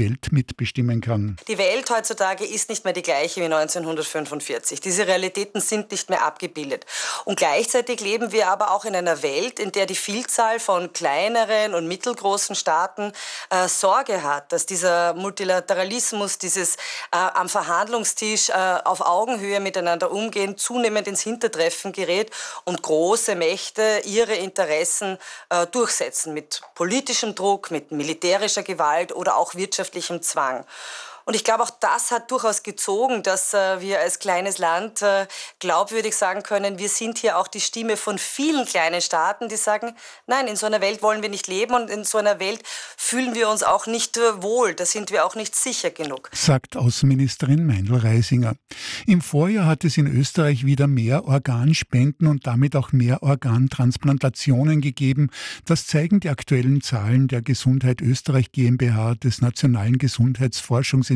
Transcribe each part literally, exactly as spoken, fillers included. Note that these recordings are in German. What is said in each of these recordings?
Welt mitbestimmen kann. Die Welt heutzutage ist nicht mehr die gleiche wie neunzehnhundertfünfundvierzig. Diese Realitäten sind nicht mehr abgebildet. Und gleichzeitig leben wir aber auch in einer Welt, in der die Vielzahl von kleineren und mittelgroßen Staaten äh, Sorge hat, dass dieser Multilateralismus, dieses äh, am Verhandlungstisch äh, auf Augenhöhe miteinander umgehen, zunehmend ins Hintertreffen gerät und große Mächte ihre Interessen äh, durchsetzen mit politischem Druck, mit militärischer Gewalt oder auch wirtschaftlichem Zwang. Und ich glaube, auch das hat durchaus gezogen, dass äh, wir als kleines Land äh, glaubwürdig sagen können, wir sind hier auch die Stimme von vielen kleinen Staaten, die sagen, nein, in so einer Welt wollen wir nicht leben und in so einer Welt fühlen wir uns auch nicht äh, wohl, da sind wir auch nicht sicher genug. Sagt Außenministerin Meindl-Reisinger. Im Vorjahr hat es in Österreich wieder mehr Organspenden und damit auch mehr Organtransplantationen gegeben. Das zeigen die aktuellen Zahlen der Gesundheit Österreich GmbH des Nationalen Gesundheitsforschungsinstituts.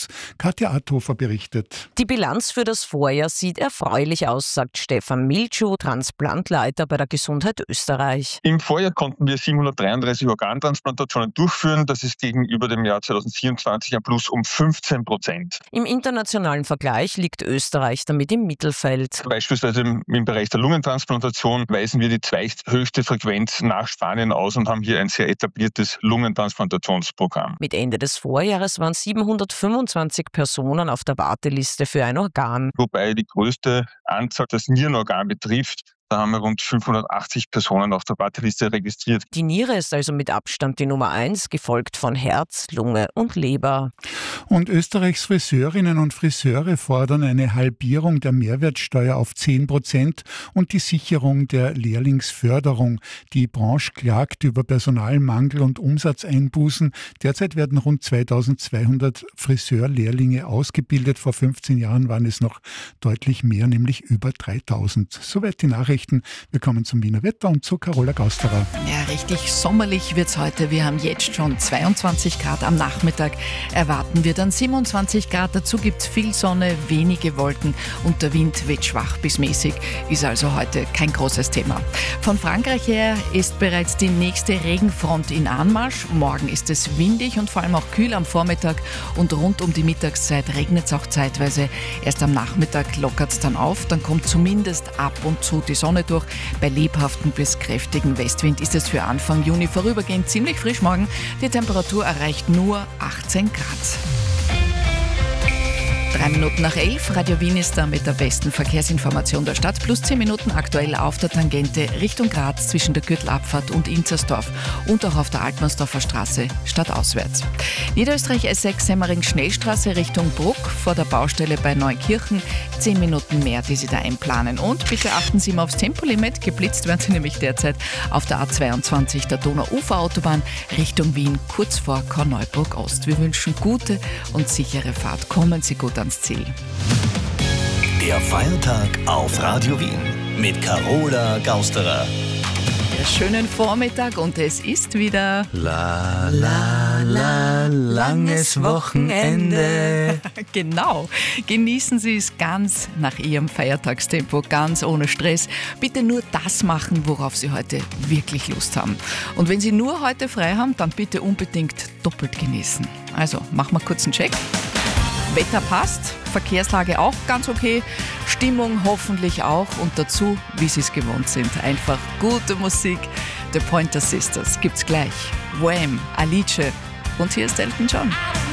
Katja Athofer berichtet. Die Bilanz für das Vorjahr sieht erfreulich aus, sagt Stefan Miltschuh, Transplantleiter bei der Gesundheit Österreich. Im Vorjahr konnten wir siebenhundertdreiunddreißig Organtransplantationen durchführen. Das ist gegenüber dem Jahr zweitausendvierundzwanzig ein Plus um fünfzehn Prozent. Im internationalen Vergleich liegt Österreich damit im Mittelfeld. Beispielsweise im, im Bereich der Lungentransplantation weisen wir die zweithöchste Frequenz nach Spanien aus und haben hier ein sehr etabliertes Lungentransplantationsprogramm. Mit Ende des Vorjahres waren siebenhundertfünfundzwanzig Personen auf der Warteliste für ein Organ. Wobei die größte Anzahl das Nierenorgan betrifft. Da haben wir rund fünfhundertachtzig Personen auf der Warteliste registriert. Die Niere ist also mit Abstand die Nummer eins, gefolgt von Herz, Lunge und Leber. Und Österreichs Friseurinnen und Friseure fordern eine Halbierung der Mehrwertsteuer auf zehn Prozent und die Sicherung der Lehrlingsförderung. Die Branche klagt über Personalmangel und Umsatzeinbußen. Derzeit werden rund zweitausendzweihundert Friseurlehrlinge ausgebildet. Vor fünfzehn Jahren waren es noch deutlich mehr, nämlich über dreitausend. Soweit die Nachrichten. Wir kommen zum Wiener Wetter und zu Carola Gausterer. Ja, richtig sommerlich wird's heute. Wir haben jetzt schon zweiundzwanzig Grad. Am Nachmittag erwarten wir dann siebenundzwanzig Grad. Dazu gibt's viel Sonne, wenige Wolken und der Wind weht schwach bis mäßig. Ist also heute kein großes Thema. Von Frankreich her ist bereits die nächste Regenfront in Anmarsch. Morgen ist es windig und vor allem auch kühl am Vormittag und rund um die Mittagszeit regnet es auch zeitweise. Erst am Nachmittag lockert es dann auf. Dann kommt zumindest ab und zu die Sonne durch. Bei lebhaftem bis kräftigen Westwind ist es für Anfang Juni vorübergehend ziemlich frisch morgen. Die Temperatur erreicht nur achtzehn Grad. Drei Minuten nach elf, Radio Wien ist da mit der besten Verkehrsinformation der Stadt. Plus zehn Minuten aktuell auf der Tangente Richtung Graz zwischen der Gürtelabfahrt und Inzersdorf und auch auf der Altmannsdorfer Straße stadtauswärts. Niederösterreich S sechs Semmering Schnellstraße Richtung Bruck vor der Baustelle bei Neukirchen. Zehn Minuten mehr, die Sie da einplanen. Und bitte achten Sie mal aufs Tempolimit. Geblitzt werden Sie nämlich derzeit auf der A zweiundzwanzig der Donau-Ufer-Autobahn Richtung Wien, kurz vor Korneuburg Ost. Wir wünschen gute und sichere Fahrt. Kommen Sie gut ans Ziel. Der Feiertag auf Radio Wien mit Carola Gausterer. Ja, schönen Vormittag und es ist wieder La la la, langes Wochenende. Genau. Genießen Sie es ganz nach Ihrem Feiertagstempo, ganz ohne Stress. Bitte nur das machen, worauf Sie heute wirklich Lust haben. Und wenn Sie nur heute frei haben, dann bitte unbedingt doppelt genießen. Also, machen wir kurz einen Check. Wetter passt, Verkehrslage auch ganz okay, Stimmung hoffentlich auch und dazu, wie Sie es gewohnt sind, einfach gute Musik. The Pointer Sisters gibt's gleich. Wham, Alice und hier ist Elton John.